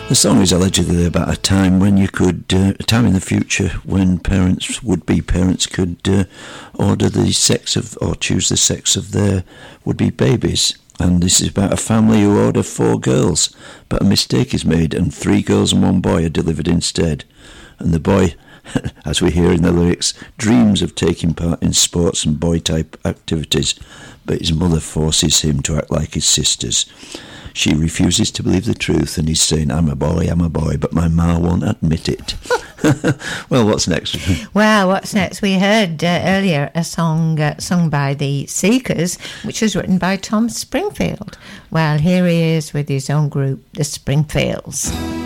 The song is allegedly about a time when you could, a time in the future when parents, would-be parents, could order the sex of, or choose the sex of their would-be babies. And this is about a family who order 4 girls, but a mistake is made and 3 girls and 1 boy are delivered instead. And the boy, as we hear in the lyrics, dreams of taking part in sports and boy-type activities, but his mother forces him to act like his sisters. She refuses to believe the truth, and he's saying, I'm a boy, but my ma won't admit it. Well, what's next? Well, what's next? We heard earlier a song sung by the Seekers, which was written by Tom Springfield. Well, here he is with his own group, the Springfields.